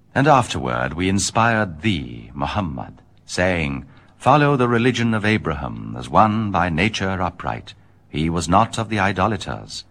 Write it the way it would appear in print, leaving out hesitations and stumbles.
And afterward we inspired thee, Muhammad, saying, Follow the religion of Abraham as one by nature upright. He was not of the idolaters.